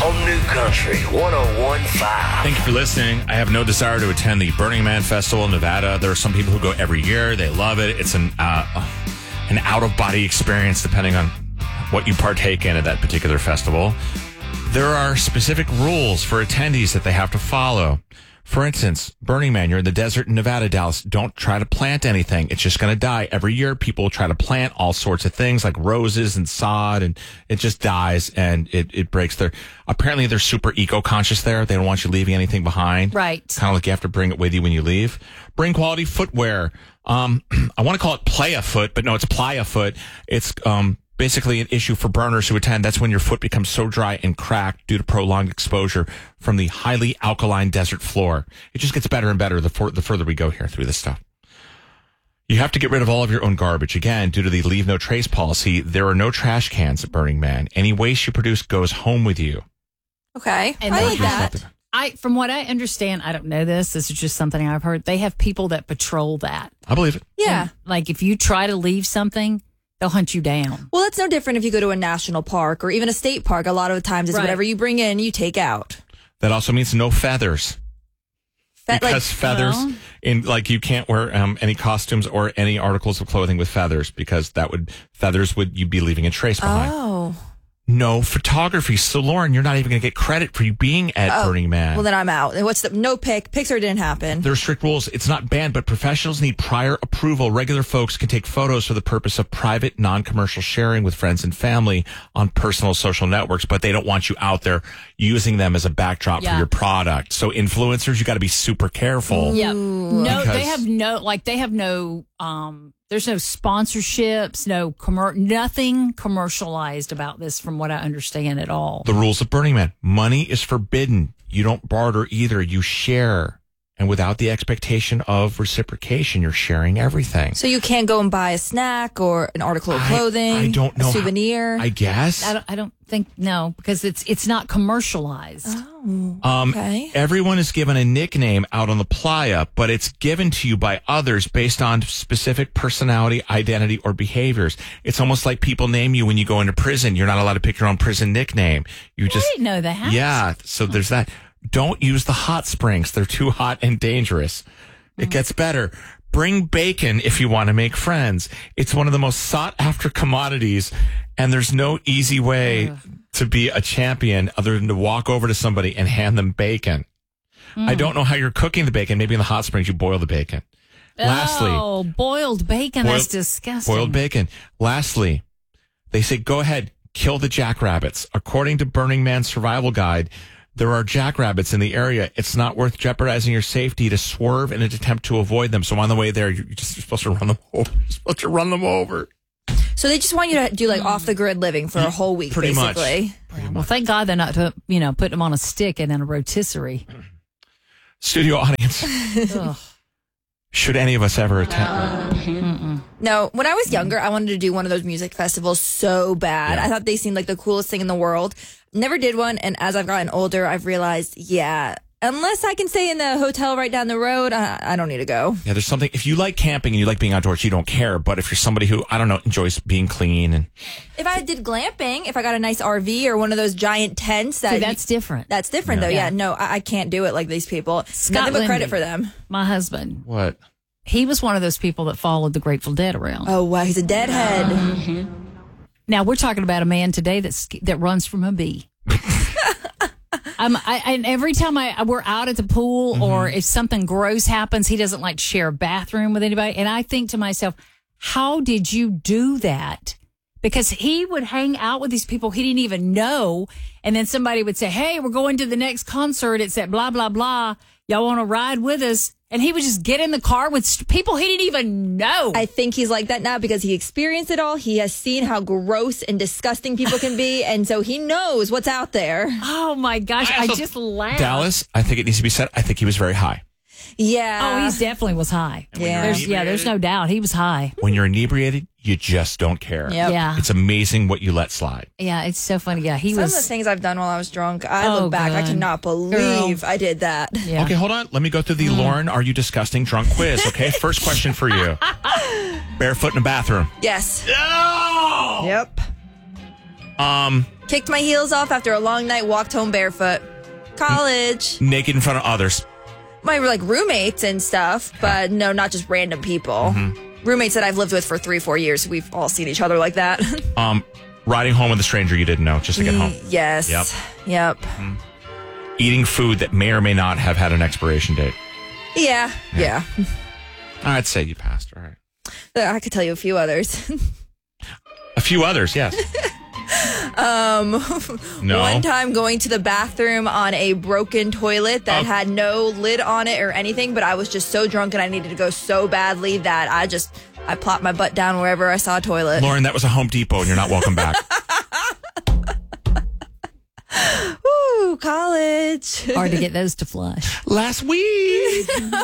on New Country 101.5. Thank you for listening. I have no desire to attend the Burning Man Festival in Nevada. There are some people who go every year. They love it. It's an out-of-body experience depending on what you partake in at that particular festival. There are specific rules for attendees that they have to follow. For instance, Burning Man, you're in the desert in Nevada, Dallas. Don't try to plant anything. It's just going to die. Every year, people try to plant all sorts of things like roses and sod, and it just dies and it breaks apparently they're super eco-conscious there. They don't want you leaving anything behind. Right. Kind of like you have to bring it with you when you leave. Bring quality footwear. I want to call it playa foot, but no, it's playa foot. It's, basically an issue for burners who attend. That's when your foot becomes so dry and cracked due to prolonged exposure from the highly alkaline desert floor. It just gets better and better the further we go here through this stuff. You have to get rid of all of your own garbage. Again, due to the leave no trace policy, there are no trash cans at Burning Man. Any waste you produce goes home with you. Okay. And I they like that. From what I understand, I don't know this. This is just something I've heard. They have people that patrol that. I believe it. Yeah. And, like if you try to leave something, they'll hunt you down. Well, it's no different if you go to a national park or even a state park. A lot of the times it's whatever you bring in, you take out. That also means no feathers. Because feathers, you can't wear any costumes or any articles of clothing with feathers because you'd be leaving a trace behind. Oh. No photography. So, Lauren, you're not even going to get credit for you being at Burning Man. Well, then I'm out. And no Pixar didn't happen. There are strict rules. It's not banned, but professionals need prior approval. Regular folks can take photos for the purpose of private, non-commercial sharing with friends and family on personal social networks, but they don't want you out there using them as a backdrop for your product. So, influencers, you got to be super careful. Yeah. No, they have no, there's no sponsorships, nothing commercialized about this from what I understand at all. The rules of Burning Man. Money is forbidden. You don't barter either. You share. And without the expectation of reciprocation, you're sharing everything. So you can't go and buy a snack or an article of clothing. I don't know. A souvenir. I guess. I don't think, no, because it's not commercialized. Oh, okay. Everyone is given a nickname out on the playa, but it's given to you by others based on specific personality, identity, or behaviors. It's almost like people name you when you go into prison. You're not allowed to pick your own prison nickname. I didn't know that. Yeah, so there's that. Don't use the hot springs. They're too hot and dangerous. It gets better. Bring bacon if you want to make friends. It's one of the most sought after commodities, and there's no easy way to be a champion other than to walk over to somebody and hand them bacon. I don't know how you're cooking the bacon. Maybe in the hot springs you boil the bacon. Lastly, boiled bacon. That's disgusting. Boiled bacon. Lastly, they say go ahead, kill the jackrabbits. According to Burning Man's survival guide, there are jackrabbits in the area. It's not worth jeopardizing your safety to swerve in an attempt to avoid them. So on the way there, you're supposed to run them over. You're supposed to run them over. So they just want you to do off the grid living for a whole week, Pretty basically. Much. Well, thank God they're not, putting them on a stick and in a rotisserie. Studio audience. Should any of us ever attend? No, when I was younger, I wanted to do one of those music festivals so bad. Yeah. I thought they seemed like the coolest thing in the world. Never did one. And as I've gotten older, I've realized, unless I can stay in the hotel right down the road, I don't need to go. Yeah, there's something. If you like camping and you like being outdoors, you don't care. But if you're somebody who, enjoys being clean and. If I did glamping, if I got a nice RV or one of those giant tents. That's different. That's different, though. Yeah, no, I can't do it like these people. Nothing but credit for them. My husband. What? He was one of those people that followed the Grateful Dead around. Oh, wow. He's a deadhead. Now, we're talking about a man today that runs from a bee. And every time we're out at the pool or if something gross happens, he doesn't like to share a bathroom with anybody. And I think to myself, how did you do that? Because he would hang out with these people he didn't even know. And then somebody would say, hey, we're going to the next concert. It's at blah, blah, blah. Y'all want to ride with us? And he would just get in the car with people he didn't even know. I think he's like that now because he experienced it all. He has seen how gross and disgusting people can be. And so he knows what's out there. Oh, my gosh. I just laughed. Dallas, I think it needs to be said, I think he was very high. Yeah. Oh, he definitely was high. Yeah. There's no doubt. He was high. When you're inebriated, you just don't care. Yep. Yeah. It's amazing what you let slide. Yeah, it's so funny. Yeah, Some of the things I've done while I was drunk, I look back, I cannot believe I did that. Yeah. Okay, hold on. Let me go through the Lauren, are you disgusting drunk quiz, okay? First question for you. Barefoot in a bathroom. Yes. No! Yep. Kicked my heels off after a long night, walked home barefoot. College. Naked in front of others. My roommates and stuff, but no, not just random people. Roommates that I've lived with for 3-4 years. We've all seen each other like that. Riding home with a stranger you didn't know just to get home. Yes. Yep. Eating food that may or may not have had an expiration date. Yeah. I'd say you passed. All right. I could tell you a few others. A few others, yes. No. One time going to the bathroom on a broken toilet that had no lid on it or anything, but I was just so drunk and I needed to go so badly that I plopped my butt down wherever I saw a toilet. Lauren, that was a Home Depot and you're not welcome back. Woo, college. Hard to get those to flush. Last week.